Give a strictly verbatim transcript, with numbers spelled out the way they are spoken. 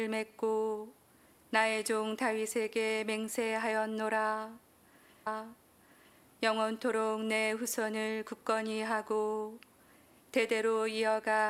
맺고 나의 종 다윗에게 맹세하였노라. 영원토록 내 후손을 굳건히 하고 대대로 이어가